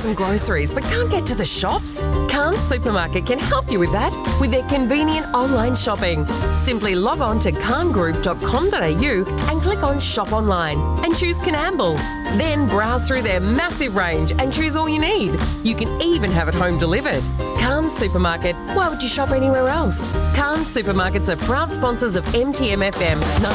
some groceries but can't get to the shops? Carnes Supermarket can help you with that with their convenient online shopping. Simply log on to carngroup.com.au and click on Shop Online and choose Coonamble. Then browse through their massive range and choose all you need. You can even have it home delivered. Carnes Supermarket, why would you shop anywhere else? Carnes Supermarkets are proud sponsors of MTMFM.